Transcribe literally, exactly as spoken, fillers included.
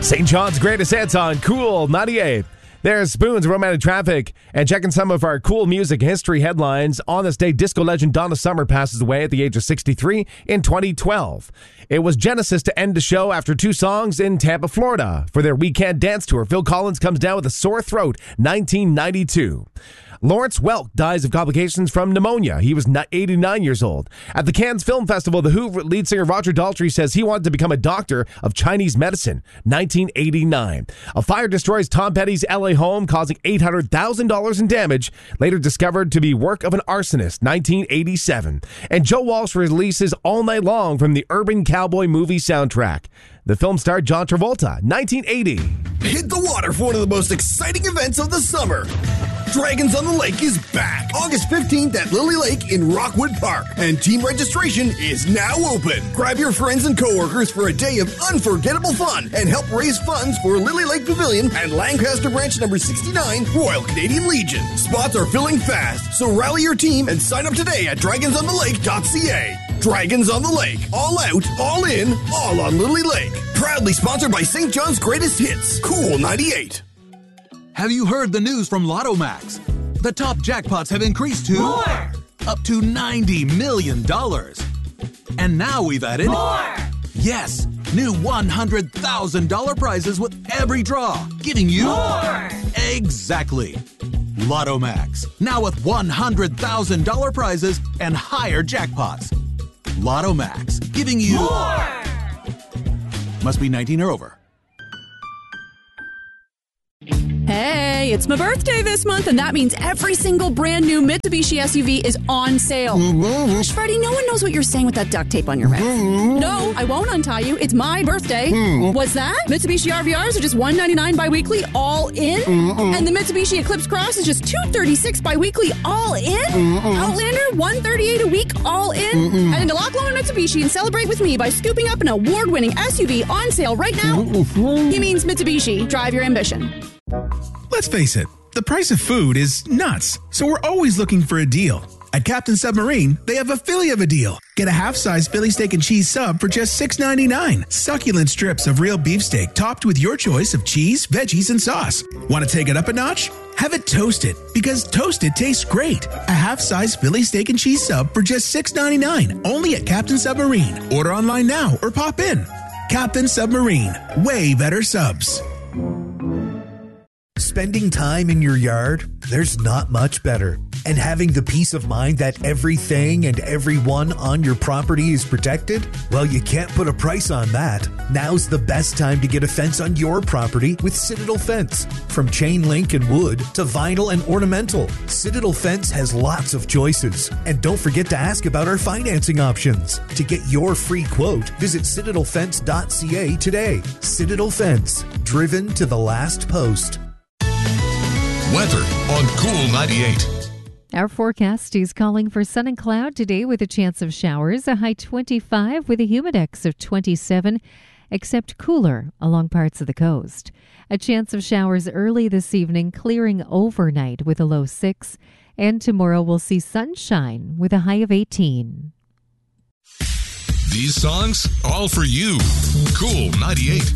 Saint John's greatest hits on Cool ninety-eight. There's Spoons, Romantic Traffic, and checking some of our cool music history headlines. On this day, disco legend Donna Summer passes away at the age of sixty-three in twenty twelve. It was Genesis to end the show after two songs in Tampa, Florida. For their weekend dance tour, Phil Collins comes down with a sore throat, nineteen ninety-two. Lawrence Welk dies of complications from pneumonia. He was eighty-nine years old. At the Cannes Film Festival, The Who lead singer Roger Daltrey says he wanted to become a doctor of Chinese medicine, nineteen eighty-nine. A fire destroys Tom Petty's L A home, causing eight hundred thousand dollars in damage, later discovered to be work of an arsonist, nineteen eighty-seven. And Joe Walsh releases All Night Long from the Urban Cowboy movie soundtrack. The film starred John Travolta, nineteen eighty. Hit the water for one of the most exciting events of the summer. Dragons on the Lake is back August fifteenth at Lily Lake in Rockwood Park, and team registration is now open. Grab your friends and coworkers for a day of unforgettable fun and help raise funds for Lily Lake Pavilion and Lancaster Branch number sixty-nine, Royal Canadian Legion. Spots are filling fast, so rally your team and sign up today at dragons on the lake dot c a. Dragons on the Lake. All out, all in, all on Lily Lake. Proudly sponsored by Saint John's Greatest Hits, Cool ninety-eight. Have you heard the news from Lotto Max? The top jackpots have increased to more, up to ninety million dollars. And now we've added more. Yes, new one hundred thousand dollars prizes with every draw, giving you more. Exactly. Lotto Max, now with one hundred thousand dollars prizes and higher jackpots. Lotto Max, giving you more. Must be nineteen or over. Hey, it's my birthday this month, and that means every single brand new Mitsubishi S U V is on sale. Mm-hmm. Shh, Freddie, no one knows what you're saying with that duct tape on your mouth. Mm-hmm. No, I won't untie you. It's my birthday. Mm-hmm. What's that? Mitsubishi R V Rs are just one hundred ninety-nine bi-weekly, all in? Mm-hmm. And the Mitsubishi Eclipse Cross is just two hundred thirty-six bi-weekly, all in? Mm-hmm. Outlander, one hundred thirty-eight a week, all in? Mm-hmm. Head into Lock Loan Mitsubishi and celebrate with me by scooping up an award-winning S U V on sale right now. Mm-hmm. He means Mitsubishi. Drive your ambition. Let's face it, the price of food is nuts, so we're always looking for a deal. At Captain Submarine, they have a Philly of a deal. Get a half-size Philly steak and cheese sub for just six ninety-nine. Succulent strips of real beefsteak topped with your choice of cheese, veggies, and sauce. Want to take it up a notch? Have it toasted, because toasted tastes great. A half-size Philly steak and cheese sub for just six ninety-nine, only at Captain Submarine. Order online now or pop in. Captain Submarine, way better subs. Spending time in your yard, there's not much better. And having the peace of mind that everything and everyone on your property is protected? Well, you can't put a price on that. Now's the best time to get a fence on your property with Citadel Fence. From chain link and wood to vinyl and ornamental, Citadel Fence has lots of choices. And don't forget to ask about our financing options. To get your free quote, visit citadel fence dot c a today. Citadel Fence, driven to the last post. Weather on Cool ninety-eight. Our forecast is calling for sun and cloud today with a chance of showers, a high twenty-five with a humidex of twenty-seven, except cooler along parts of the coast. A chance of showers early this evening, clearing overnight with a low six, and tomorrow we'll see sunshine with a high of eighteen. These songs, all for you. Cool ninety-eight.